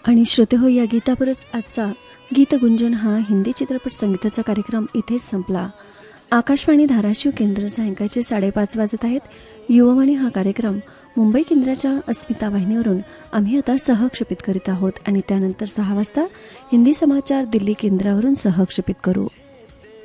आणि श्रोते हो, या गीतावरच आजचा गीतगुंजन हा हिंदी चित्रपट संगीताचा कार्यक्रम इथेच संपला. आकाशवाणी धाराशिव केंद्र सायंकाळचे 5:30 वाजत आहेत. युववाणी हा कार्यक्रम मुंबई केंद्राच्या अस्मिता वाहिनीवरून आम्ही आता सहक्षेपित करीत आहोत आणि त्यानंतर 6 वाजता हिंदी समाचार दिल्ली केंद्रावरून सहक्षेपित करू.